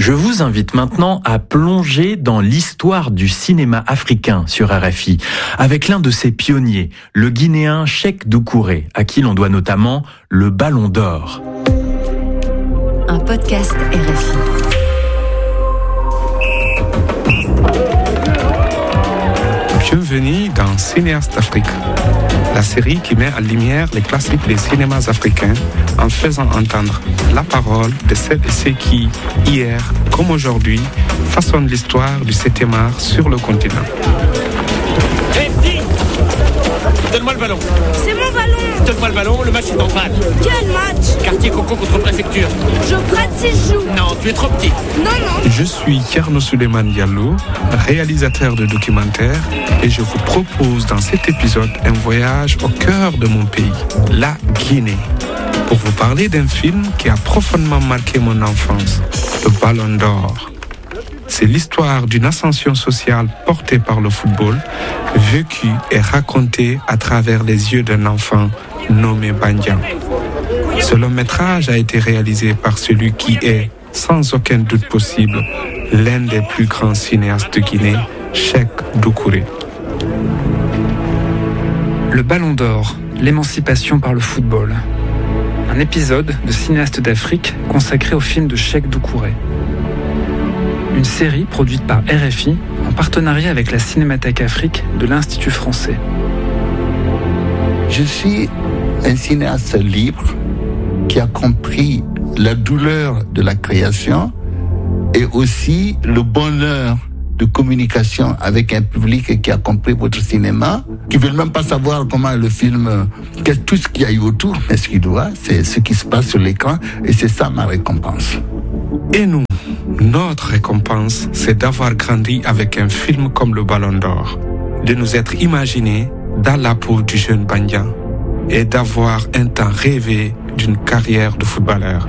Je vous invite maintenant à plonger dans l'histoire du cinéma africain sur RFI, avec l'un de ses pionniers, le Guinéen Cheikh Doucouré, à qui l'on doit notamment le Ballon d'Or. Un podcast RFI. Bienvenue dans Cinéaste d'Afrique, la série qui met en lumière les classiques des cinémas africains en faisant entendre la parole de celles et ceux qui, hier comme aujourd'hui, façonnent l'histoire du 7e art sur le continent. Hé, hey, donne-moi le ballon. C'est mon ballon. Donne-moi le ballon, le match est en panne. Quel match? Quartier Coco contre préfecture. Je pratique, joue. Non, tu es trop petit. Non. Je suis Thierno Souleymane Diallo, réalisateur de documentaires, et je vous propose dans cet épisode un voyage au cœur de mon pays, la Guinée, pour vous parler d'un film qui a profondément marqué mon enfance, le Ballon d'Or. C'est l'histoire d'une ascension sociale portée par le football, vécue et racontée à travers les yeux d'un enfant nommé Bandian. Ce long métrage a été réalisé par celui qui est, sans aucun doute possible, l'un des plus grands cinéastes de Guinée, Cheikh Doucouré. Le Ballon d'Or, l'émancipation par le football. Un épisode de Cinéaste d'Afrique consacré au film de Cheikh Doucouré. Une série produite par RFI en partenariat avec la Cinémathèque Afrique de l'Institut français. Je suis un cinéaste libre qui a compris la douleur de la création et aussi le bonheur de communication avec un public qui a compris votre cinéma, qui ne veut même pas savoir comment le film, tout ce qu'il y a eu autour, mais ce qu'il doit, c'est ce qui se passe sur l'écran, et c'est ça ma récompense. Et nous, notre récompense, c'est d'avoir grandi avec un film comme le Ballon d'Or, de nous être imaginés dans la peau du jeune Bandian et d'avoir un temps rêvé d'une carrière de footballeur.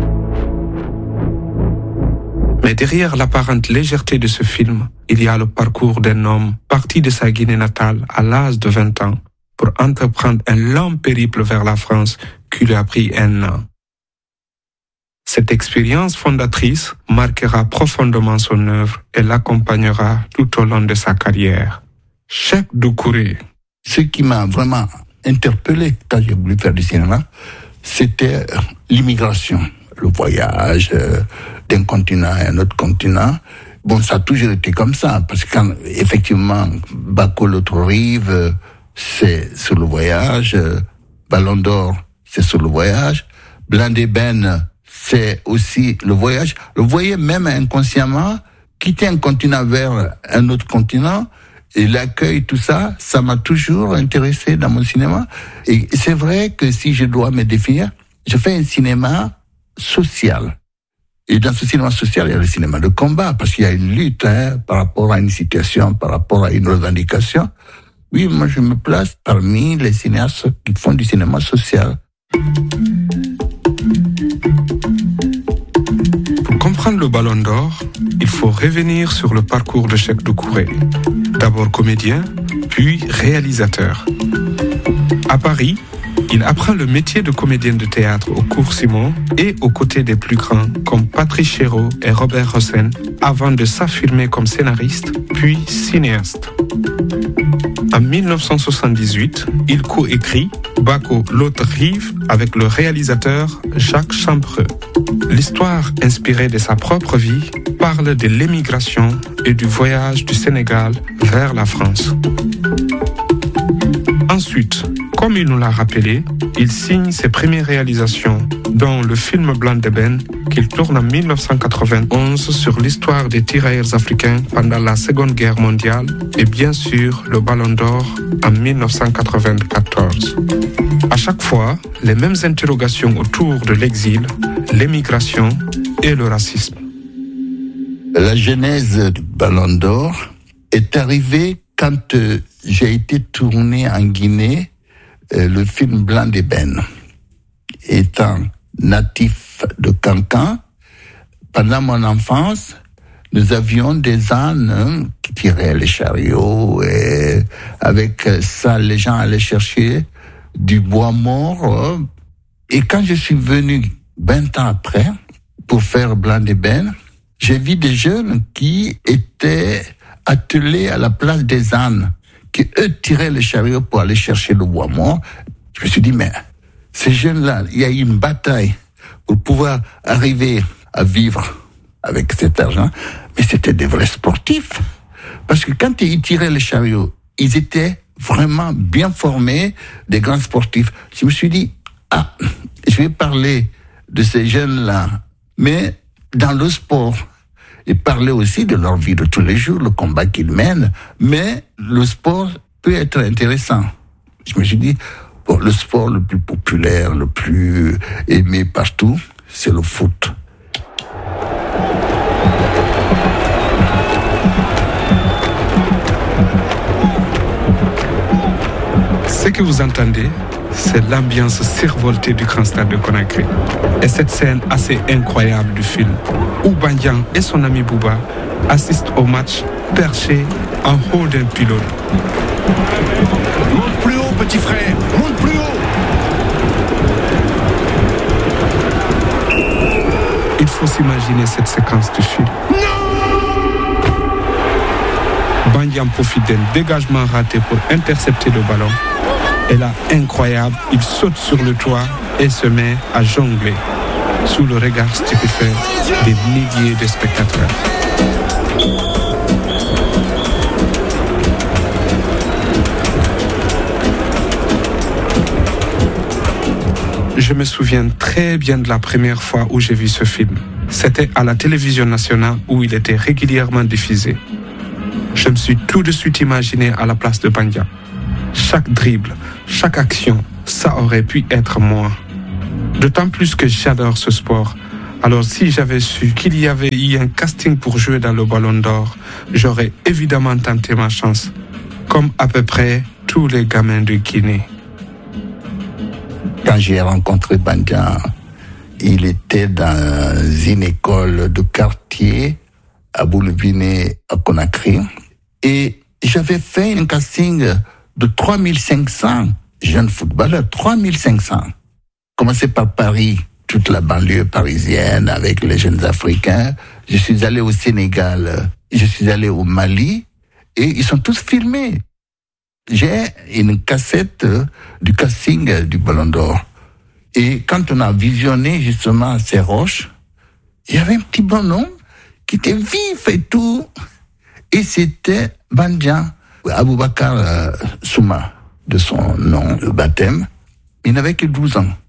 Mais derrière l'apparente légèreté de ce film, il y a le parcours d'un homme parti de sa Guinée natale à l'âge de 20 ans pour entreprendre un long périple vers la France qui lui a pris 1 an. Cette expérience fondatrice marquera profondément son œuvre et l'accompagnera tout au long de sa carrière. Cheikh Doucouré. Ce qui m'a vraiment interpellé quand j'ai voulu faire du cinéma, c'était l'immigration, le voyage d'un continent à un autre continent. Bon, ça a toujours été comme ça, parce que quand, effectivement, Bako, l'autre rive, c'est sur le voyage, Ballon d'Or, c'est sur le voyage, Blandébène, c'est aussi le voyage. Vous voyez, même inconsciemment, quitter un continent vers un autre continent, et l'accueil, tout ça, ça m'a toujours intéressé dans mon cinéma. Et c'est vrai que si je dois me définir, je fais un cinéma social. Et dans ce cinéma social, il y a le cinéma de combat, parce qu'il y a une lutte par rapport à une situation, par rapport à une revendication. Oui, moi je me place parmi les cinéastes qui font du cinéma social. Pour comprendre le Ballon d'Or, il faut revenir sur le parcours de Cheikh Doucouré. D'abord comédien, puis réalisateur. À Paris, il apprend le métier de comédien de théâtre au Cours Simon et aux côtés des plus grands comme Patrice Chéreau et Robert Hossein avant de s'affirmer comme scénariste, puis cinéaste. En 1978, il coécrit Bako, l'autre rive avec le réalisateur Jacques Champreux. L'histoire inspirée de sa propre vie parle de l'émigration et du voyage du Sénégal vers la France. Ensuite, comme il nous l'a rappelé, il signe ses premières réalisations, dont le film Blandébène, qu'il tourne en 1991 sur l'histoire des tirailleurs africains pendant la Seconde Guerre mondiale, et bien sûr le Ballon d'Or en 1994. À chaque fois, les mêmes interrogations autour de l'exil, l'émigration et le racisme. La genèse du Ballon d'Or est arrivée quand j'ai été tourné en Guinée le film Blandébène. Étant natif de Cancan, pendant mon enfance, nous avions des ânes qui tiraient les chariots et avec ça, les gens allaient chercher du bois mort. Et quand je suis venu 20 ans après pour faire Blandébène, J'ai vu des jeunes qui étaient attelés à la place des ânes, qui eux tiraient le chariot pour aller chercher le bois mort. Je me suis dit, mais ces jeunes-là, il y a eu une bataille pour pouvoir arriver à vivre avec cet argent, mais c'était des vrais sportifs. Parce que quand ils tiraient le chariot, ils étaient vraiment bien formés, des grands sportifs. Je me suis dit, je vais parler de ces jeunes-là, mais dans le sport, et parler aussi de leur vie de tous les jours, le combat qu'ils mènent, mais le sport peut être intéressant. Je me suis dit, le sport le plus populaire, le plus aimé partout, c'est le foot. Ce que vous entendez, c'est l'ambiance survoltée du grand stade de Conakry. Et cette scène assez incroyable du film, où Bandian et son ami Bouba assistent au match perché en haut d'un pylône. Monte plus haut, petit frère, monte plus haut. Il faut s'imaginer cette séquence du film. Bandian profite d'un dégagement raté pour intercepter le ballon. Et là, incroyable, il saute sur le toit et se met à jongler sous le regard stupéfait des milliers de spectateurs. Je me souviens très bien de la première fois où j'ai vu ce film. C'était à la télévision nationale où il était régulièrement diffusé. Je me suis tout de suite imaginé à la place de Bandian. Chaque dribble, chaque action, ça aurait pu être moi. D'autant plus que j'adore ce sport. Alors si j'avais su qu'il y avait eu un casting pour jouer dans le Ballon d'Or, j'aurais évidemment tenté ma chance. Comme à peu près tous les gamins de Guinée. Quand j'ai rencontré Bandian, il était dans une école de quartier à Boulevine, à Conakry. Et j'avais fait un casting de 3500 jeunes footballeurs, 3500. Commencé par Paris, toute la banlieue parisienne avec les jeunes Africains. Je suis allé au Sénégal, je suis allé au Mali et ils sont tous filmés. J'ai une cassette du casting du Ballon d'Or. Et quand on a visionné justement ces roches, il y avait un petit bonhomme qui était vif et tout. Et c'était Bandian. Aboubacar Souma, de son nom, le baptême, il n'avait que 12 ans.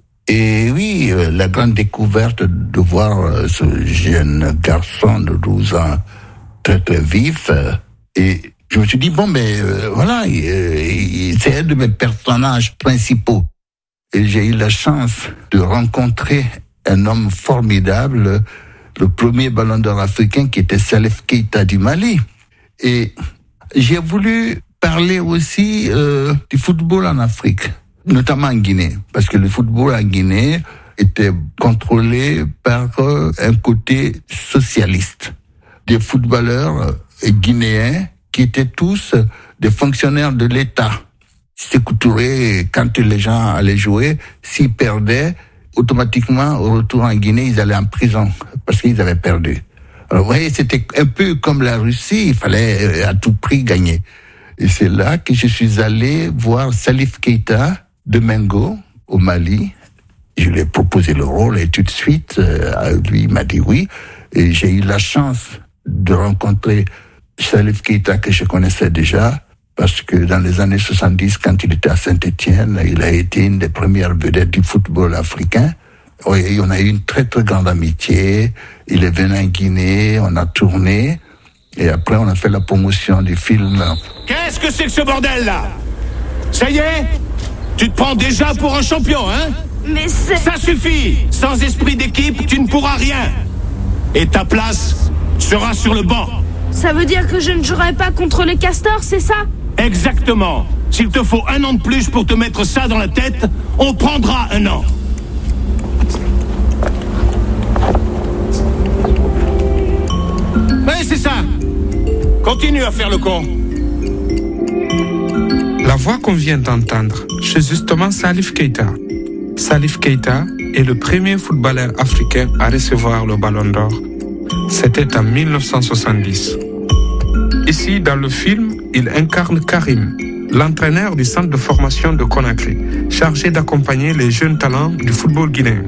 Et oui, la grande découverte de voir ce jeune garçon de 12 ans très très vif. Et je me suis dit, voilà, c'est un de mes personnages principaux. Et j'ai eu la chance de rencontrer un homme formidable, le premier Ballon d'Or africain qui était Salif Keita du Mali. Et j'ai voulu parler aussi du football en Afrique, notamment en Guinée, parce que le football en Guinée était contrôlé par un côté socialiste. Des footballeurs guinéens qui étaient tous des fonctionnaires de l'État. Sékou Touré, quand les gens allaient jouer, s'ils perdaient, automatiquement, au retour en Guinée, ils allaient en prison, parce qu'ils avaient perdu. Alors, vous voyez, c'était un peu comme la Russie, il fallait à tout prix gagner. Et c'est là que je suis allé voir Salif Keita de Mengo, au Mali. Je lui ai proposé le rôle et tout de suite, lui, il m'a dit oui. Et j'ai eu la chance de rencontrer Salif Keita, que je connaissais déjà, parce que dans les années 70, quand il était à Saint-Étienne, il a été une des premières vedettes du football africain. Et on a eu une très très grande amitié. Il est venu en Guinée, on a tourné, et après on a fait la promotion du film. Qu'est-ce que c'est que ce bordel-là? Ça y est? Tu te prends déjà pour un champion, hein? Mais c'est... Ça suffit! Sans esprit d'équipe, tu ne pourras rien! Et ta place sera sur le banc. Ça veut dire que je ne jouerai pas contre les castors, c'est ça? Exactement. S'il te faut 1 an de plus pour te mettre ça dans la tête, on prendra 1 an. Ouais, c'est ça. Continue à faire le con. La voix qu'on vient d'entendre, c'est justement Salif Keita. Salif Keita est le premier footballeur africain à recevoir le Ballon d'Or C'était en 1970. Ici, dans le film, il incarne Karim, l'entraîneur du centre de formation de Conakry, chargé d'accompagner les jeunes talents du football guinéen.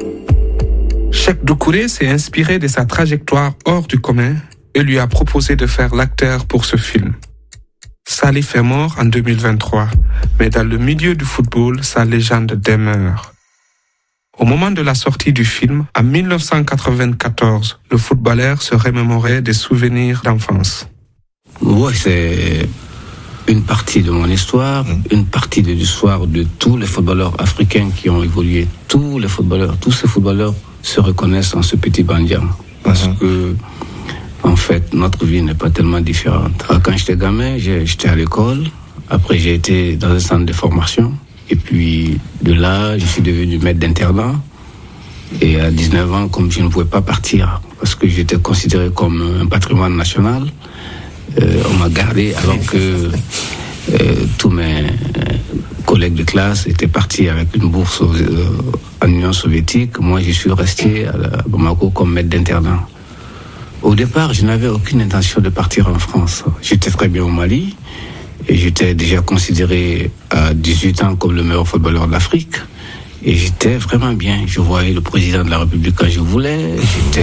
Cheikh Doucouré s'est inspiré de sa trajectoire hors du commun et lui a proposé de faire l'acteur pour ce film. Salif est mort en 2023, mais dans le milieu du football, sa légende demeure. Au moment de la sortie du film, en 1994, le footballeur se remémorait des souvenirs d'enfance. Oui, c'est une partie de mon histoire, une partie de l'histoire de tous les footballeurs africains qui ont évolué. Tous ces footballeurs se reconnaissent en ce petit Bandian. Parce que, en fait, notre vie n'est pas tellement différente. Quand j'étais gamin, j'étais à l'école. Après, j'ai été dans un centre de formation. Et puis, de là, je suis devenu maître d'internat. Et à 19 ans, comme je ne pouvais pas partir, parce que j'étais considéré comme un patrimoine national, on m'a gardé alors que tous mes collègues de classe étaient partis avec une bourse en Union soviétique. Moi, je suis resté à Bamako comme maître d'internat. Au départ, je n'avais aucune intention de partir en France. J'étais très bien au Mali et j'étais déjà considéré à 18 ans comme le meilleur footballeur d'Afrique. Et j'étais vraiment bien. Je voyais le président de la République quand je voulais.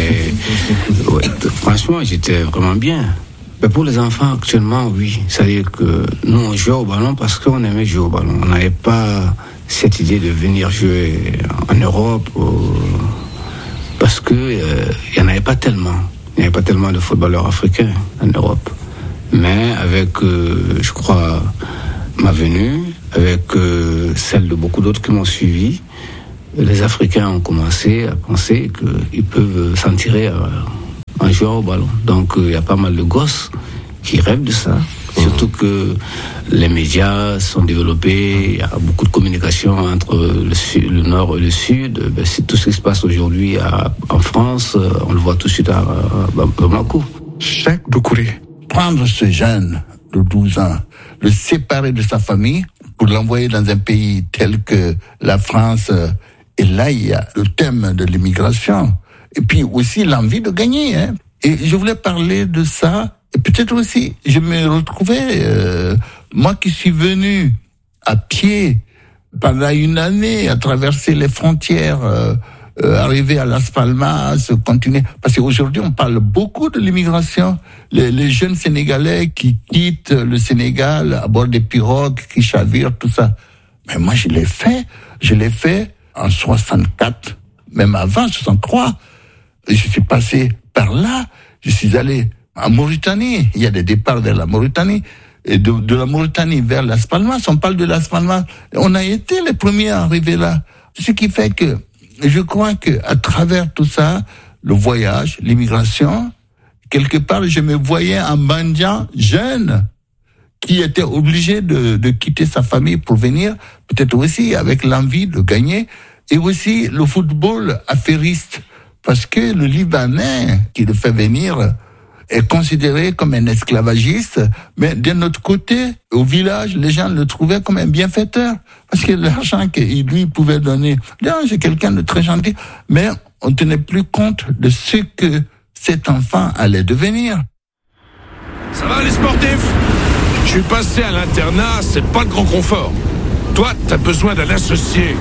Franchement, j'étais vraiment bien. Mais pour les enfants, actuellement, oui. C'est-à-dire que nous, on jouait au ballon parce qu'on aimait jouer au ballon. On n'avait pas cette idée de venir jouer en Europe parce que il n'y en avait pas tellement. Il n'y avait pas tellement de footballeurs africains en Europe. Mais avec, je crois, ma venue, avec celle de beaucoup d'autres qui m'ont suivi, les Africains ont commencé à penser qu'ils peuvent s'en tirer en jouant au ballon. Donc il y a pas mal de gosses qui rêvent de ça. Surtout que les médias sont développés, il y a beaucoup de communication entre le nord et le sud. C'est tout ce qui se passe aujourd'hui en France, on le voit tout de suite à Bamako. Cheikh Doucouré. Prendre ce jeune de 12 ans, le séparer de sa famille pour l'envoyer dans un pays tel que la France, et là il y a le thème de l'immigration. Et puis aussi l'envie de gagner. Et je voulais parler de ça. Et peut-être aussi, je me retrouvais, moi qui suis venu à pied pendant une année à traverser les frontières, arriver à Las Palmas, continuer. Parce qu'aujourd'hui, on parle beaucoup de l'immigration. Les jeunes Sénégalais qui quittent le Sénégal à bord des pirogues, qui chavirent, tout ça. Mais moi, je l'ai fait en 64, même avant, 63. Je suis passé par là, je suis allé en Mauritanie. Il y a des départs vers la Mauritanie. Et de la Mauritanie vers Las Palmas, on parle de Las Palmas. On a été les premiers à arriver là. Ce qui fait que je crois que à travers tout ça, le voyage, l'immigration, quelque part, je me voyais un Bandian jeune qui était obligé de quitter sa famille pour venir, peut-être aussi avec l'envie de gagner, et aussi le football affairiste. Parce que le Libanais qui le fait venir est considéré comme un esclavagiste, mais d'un autre côté, au village, les gens le trouvaient comme un bienfaiteur. Parce que l'argent qu'il lui pouvait donner, c'est quelqu'un de très gentil, mais on ne tenait plus compte de ce que cet enfant allait devenir. Ça va les sportifs? Je suis passé à l'internat, c'est pas le grand confort. Toi, t'as besoin d'un associé.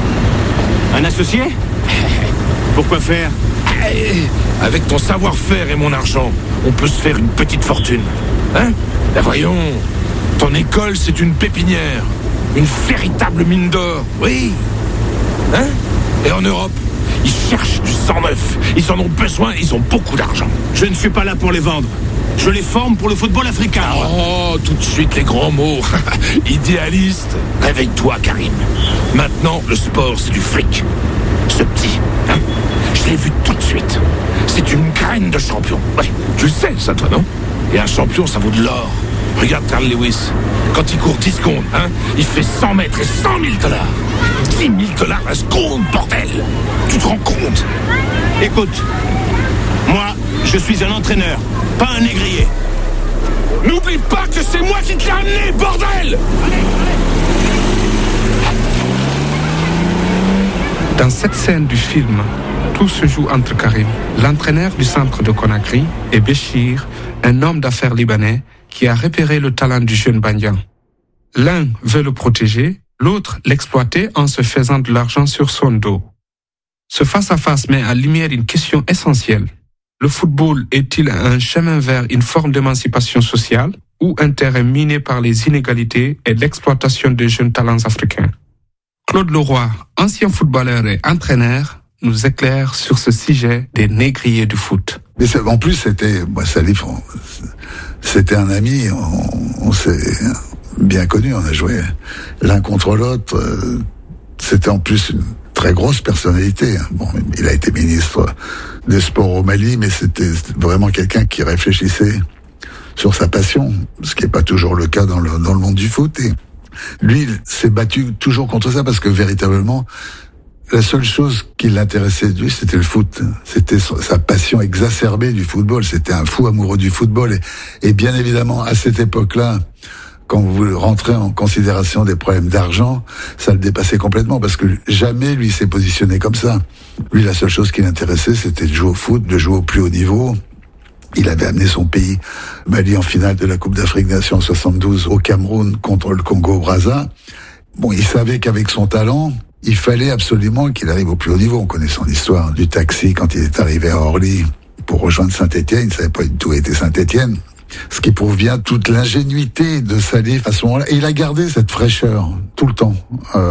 Un associé? Pourquoi faire? Avec ton savoir-faire et mon argent, on peut se faire une petite fortune. Hein? Ben voyons, ton école, c'est une pépinière. Une véritable mine d'or. Oui. Hein? Et en Europe, ils cherchent du sang neuf. Ils en ont besoin, ils ont beaucoup d'argent. Je ne suis pas là pour les vendre. Je les forme pour le football africain. Oh, tout de suite les grands mots. Idéaliste. Réveille-toi, Karim. Maintenant, le sport, c'est du fric. Ce petit, hein? Je l'ai vu tout de suite. C'est une graine de champion. Ouais, tu le sais, ça, toi, non? Et un champion, ça vaut de l'or. Regarde Carl Lewis. Quand il court 10 secondes, hein, il fait 100 mètres et $100 000. $10 000 la seconde, bordel. Tu te rends compte? Écoute, moi, je suis un entraîneur, pas un négrier. N'oublie pas que c'est moi qui te l'ai amené, bordel! Dans cette scène du film, Tout se joue entre Karim, l'entraîneur du centre de Conakry, et Béchir, un homme d'affaires libanais qui a repéré le talent du jeune Bandian. L'un veut le protéger, l'autre l'exploiter en se faisant de l'argent sur son dos. Ce face-à-face met en lumière une question essentielle. Le football est-il un chemin vers une forme d'émancipation sociale ou un terrain miné par les inégalités et l'exploitation des jeunes talents africains? Claude Leroy, ancien footballeur et entraîneur, nous éclaire sur ce sujet des négriers du foot. Mais en plus, Salif, c'était un ami, on s'est bien connus, on a joué l'un contre l'autre. C'était en plus une très grosse personnalité. Bon, il a été ministre des Sports au Mali, mais c'était vraiment quelqu'un qui réfléchissait sur sa passion, ce qui n'est pas toujours le cas dans le monde du foot. Et lui, il s'est battu toujours contre ça parce que véritablement, la seule chose qui l'intéressait de lui, c'était le foot. C'était sa passion exacerbée du football. C'était un fou amoureux du football. Et bien évidemment, à cette époque-là, quand vous rentrez en considération des problèmes d'argent, ça le dépassait complètement parce que jamais lui s'est positionné comme ça. Lui, la seule chose qui l'intéressait, c'était de jouer au foot, de jouer au plus haut niveau. Il avait amené son pays, Mali, en finale de la Coupe d'Afrique des Nations en 72 au Cameroun contre le Congo-Brazza. Bon, il savait qu'avec son talent, il fallait absolument qu'il arrive au plus haut niveau. On connaît son histoire du taxi quand il est arrivé à Orly pour rejoindre Saint-Étienne. Il ne savait pas du tout où était Saint-Étienne. Ce qui prouve bien toute l'ingénuité de Salif à ce moment-là. Et il a gardé cette fraîcheur tout le temps.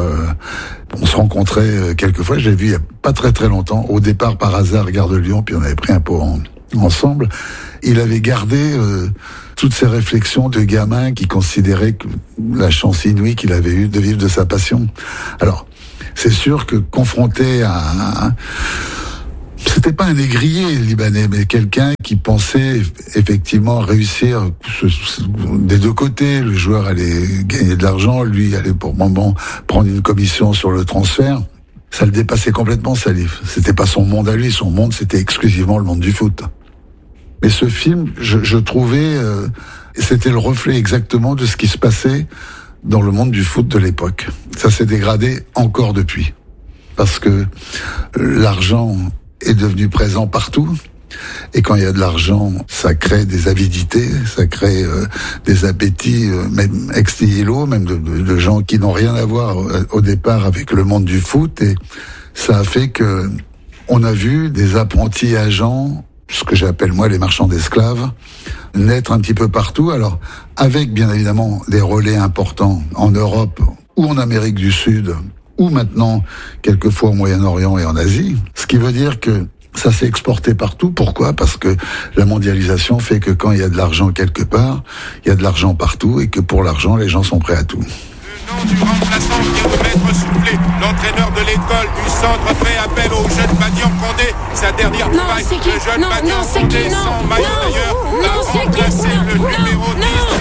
On se rencontrait quelquefois, je l'ai vu il y a pas très très longtemps, au départ par hasard, Gare de Lyon, puis on avait pris un pot ensemble. Il avait gardé toutes ces réflexions de gamin qui considérait que la chance inouïe qu'il avait eue de vivre de sa passion. Alors, c'est sûr que confronté à c'était pas un négrier libanais, mais quelqu'un qui pensait effectivement réussir des deux côtés. Le joueur allait gagner de l'argent, lui allait pour le moment prendre une commission sur le transfert. Ça le dépassait complètement, Salif. C'était pas son monde à lui, son monde c'était exclusivement le monde du foot. Mais ce film, je trouvais, c'était le reflet exactement de ce qui se passait dans le monde du foot de l'époque. Ça s'est dégradé encore depuis. Parce que l'argent est devenu présent partout. Et quand il y a de l'argent, ça crée des avidités, ça crée des appétits, même ex nihilo, même de gens qui n'ont rien à voir au départ avec le monde du foot. Et ça a fait que on a vu des apprentis agents, ce que j'appelle moi les marchands d'esclaves, naître un petit peu partout. Alors, avec bien évidemment des relais importants en Europe ou en Amérique du Sud, ou maintenant, quelquefois au Moyen-Orient et en Asie. Ce qui veut dire que ça s'est exporté partout. Pourquoi ? Parce que la mondialisation fait que quand il y a de l'argent quelque part, il y a de l'argent partout et que pour l'argent, les gens sont prêts à tout. Le nom du remplaçant vient de m'être soufflé. L'entraîneur de l'école du centre fait appel au jeune Bandian Condé. Sa dernière trouvaille. Le jeune Bandian Condé sans maillot d'ailleurs. A remplacé le numéro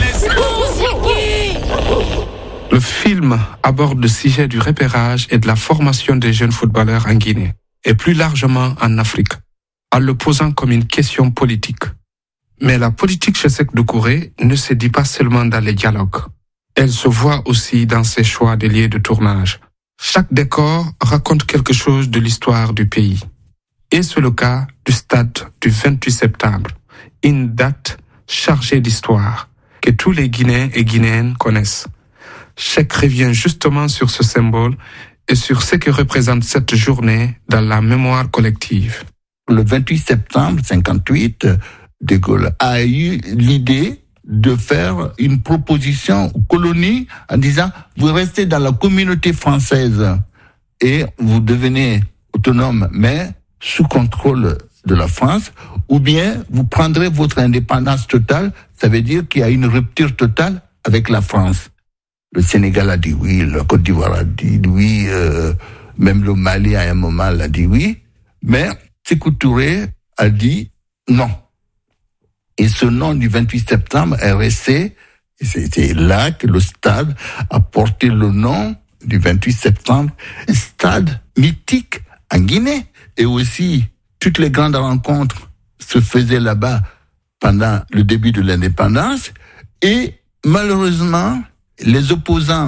10. Le film aborde le sujet du repérage et de la formation des jeunes footballeurs en Guinée, et plus largement en Afrique, en le posant comme une question politique. Mais la politique chez Sékou Doucouré ne se dit pas seulement dans les dialogues. Elle se voit aussi dans ses choix de lieux de tournage. Chaque décor raconte quelque chose de l'histoire du pays. Et c'est le cas du stade du 28 septembre, une date chargée d'histoire que tous les Guinéens et Guinéennes connaissent. Cheikh revient justement sur ce symbole et sur ce que représente cette journée dans la mémoire collective. Le 28 septembre 58, De Gaulle a eu l'idée de faire une proposition aux colonies en disant « Vous restez dans la communauté française et vous devenez autonome, mais sous contrôle de la France, ou bien vous prendrez votre indépendance totale, ça veut dire qu'il y a une rupture totale avec la France. » Le Sénégal a dit oui, la Côte d'Ivoire a dit oui, même le Mali à un moment l'a dit oui, mais Sékou Touré a dit non. Et ce nom du 28 septembre est resté, et c'était là que le stade a porté le nom du 28 septembre, un stade mythique en Guinée. Et aussi, toutes les grandes rencontres se faisaient là-bas pendant le début de l'indépendance, et malheureusement, les opposants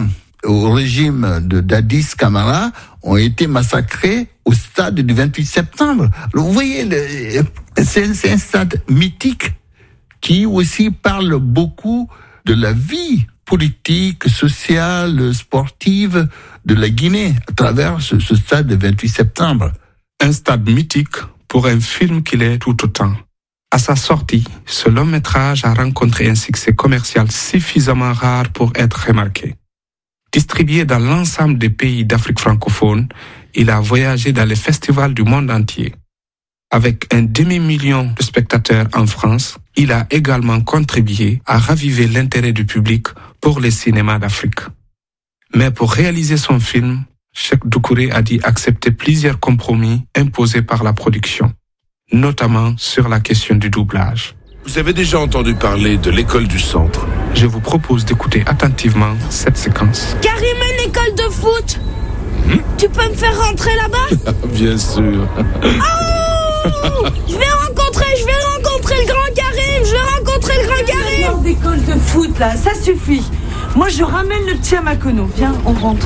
au régime de Dadis Camara ont été massacrés au stade du 28 septembre. Alors, vous voyez, c'est un stade mythique qui aussi parle beaucoup de la vie politique, sociale, sportive de la Guinée à travers ce stade du 28 septembre. Un stade mythique pour un film qui l'est tout autant. À sa sortie, ce long-métrage a rencontré un succès commercial suffisamment rare pour être remarqué. Distribué dans l'ensemble des pays d'Afrique francophone, il a voyagé dans les festivals du monde entier. Avec un demi-million de spectateurs en France, il a également contribué à raviver l'intérêt du public pour les cinémas d'Afrique. Mais pour réaliser son film, Cheikh Doucouré a dû accepter plusieurs compromis imposés par la production, notamment sur la question du doublage. Vous avez déjà entendu parler de l'école du centre? Je vous propose d'écouter attentivement cette séquence. Karim a une école de foot. Tu peux me faire rentrer là-bas? Bien sûr. Oh, je vais rencontrer le grand Karim. Je vais rencontrer le grand Karim. D'école de foot là, ça suffit. Moi je ramène le petit à Makono. Viens, on rentre.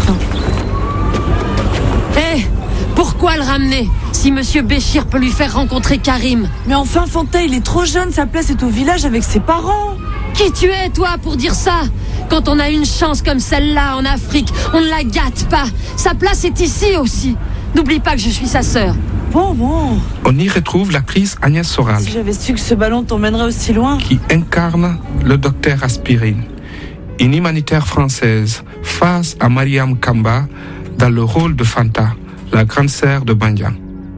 Pourquoi le ramener si Monsieur Béchir peut lui faire rencontrer Karim? Mais enfin, Fanta, il est trop jeune, sa place est au village avec ses parents. Qui tu es, toi, pour dire ça? Quand on a une chance comme celle-là en Afrique, on ne la gâte pas. Sa place est ici aussi. N'oublie pas que je suis sa sœur. Bon. On y retrouve l'actrice Agnès Soral. Si j'avais su que ce ballon t'emmènerait aussi loin. Qui incarne le docteur Aspirine, une humanitaire française, face à Mariam Kamba dans le rôle de Fanta, la grande sœur de Bandia.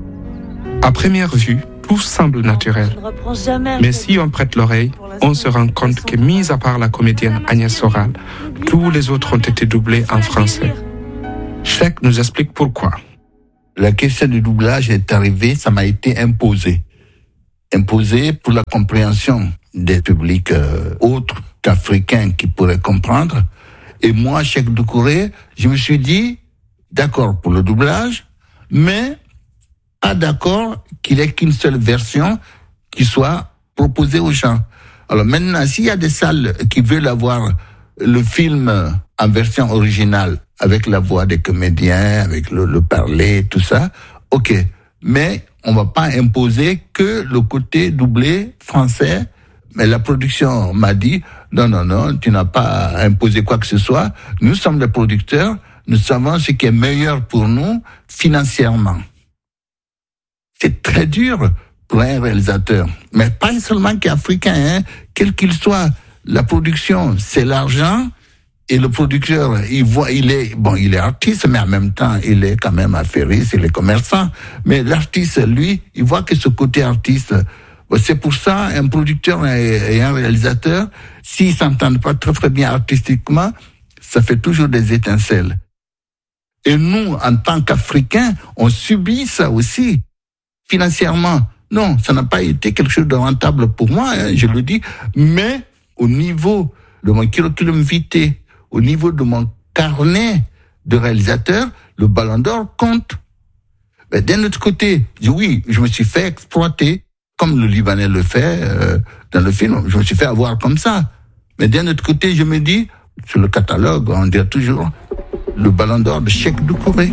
À première vue, tout semble naturel. Mais si on prête l'oreille, on se rend compte que, mis à part la comédienne Agnès Soral, tous les autres ont été doublés en français. Cheikh nous explique pourquoi. La question du doublage est arrivée, ça m'a été imposé. Imposé pour la compréhension des publics autres qu'africains qui pourraient comprendre. Et moi, Cheikh Doucouré, je me suis dit, d'accord pour le doublage, mais pas d'accord qu'il n'y ait qu'une seule version qui soit proposée aux gens. Alors maintenant, s'il y a des salles qui veulent avoir le film en version originale, avec la voix des comédiens, avec le parler, tout ça, ok. Mais on va pas imposer que le côté doublé français. Mais la production m'a dit, non, tu n'as pas imposé quoi que ce soit. Nous sommes les producteurs, nous savons ce qui est meilleur pour nous financièrement. C'est très dur pour un réalisateur, mais pas seulement qu'africain, quel qu'il soit. La production, c'est l'argent, et le producteur, il est artiste, mais en même temps, il est quand même affairiste, il est commerçant. Mais l'artiste, lui, il voit que ce côté artiste, c'est pour ça, un producteur et un réalisateur, s'ils s'entendent pas très très bien artistiquement, ça fait toujours des étincelles. Et nous, en tant qu'Africains, on subit ça aussi, financièrement. Non, ça n'a pas été quelque chose de rentable pour moi, je le dis, mais au niveau de mon curriculum vitae, au niveau de mon carnet de réalisateur, le Ballon d'Or compte. Mais d'un autre côté, oui, je me suis fait exploiter, comme le Libanais le fait dans le film, je me suis fait avoir comme ça. Mais d'un autre côté, je me dis, sur le catalogue, on dirait toujours le Ballon d'Or de Cheikh Doucouré.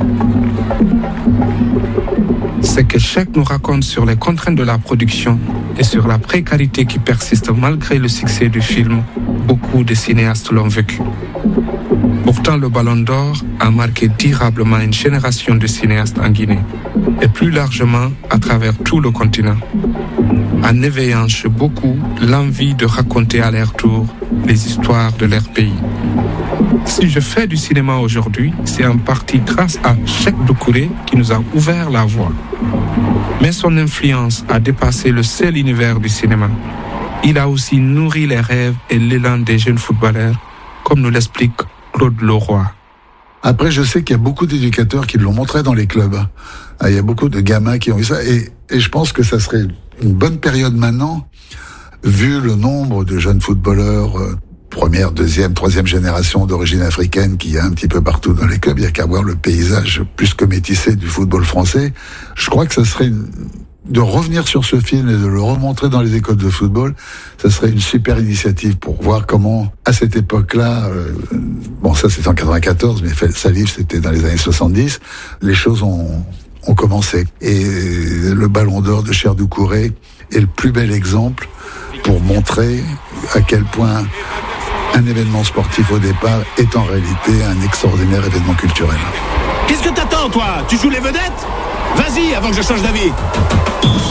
C'est que Cheikh nous raconte sur les contraintes de la production et sur la précarité qui persiste malgré le succès du film. Beaucoup de cinéastes l'ont vécu. Pourtant, le Ballon d'Or a marqué durablement une génération de cinéastes en Guinée et plus largement à travers tout le continent, en éveillant chez beaucoup l'envie de raconter à leur tour les histoires de leur pays. Si je fais du cinéma aujourd'hui, c'est en partie grâce à Cheikh Doucouré qui nous a ouvert la voie. Mais son influence a dépassé le seul univers du cinéma. Il a aussi nourri les rêves et l'élan des jeunes footballeurs, comme nous l'explique Claude Leroy. Après, je sais qu'il y a beaucoup d'éducateurs qui l'ont montré dans les clubs. Il y a beaucoup de gamins qui ont eu ça. Et je pense que ça serait une bonne période maintenant, vu le nombre de jeunes footballeurs, première, deuxième, troisième génération d'origine africaine qu'il y a un petit peu partout dans les clubs. Il n'y a qu'à voir le paysage plus que métissé du football français. Je crois que ça serait de revenir sur ce film et de le remontrer dans les écoles de football, ça serait une super initiative pour voir comment, à cette époque-là, bon, ça c'était en 94, mais Salif c'était dans les années 70, les choses ont commencé. Et le Ballon d'Or de Cheikh Doucouré est le plus bel exemple pour montrer à quel point un événement sportif au départ est en réalité un extraordinaire événement culturel. Qu'est-ce que t'attends, toi? Tu joues les vedettes? Vas-y, avant que je change d'avis.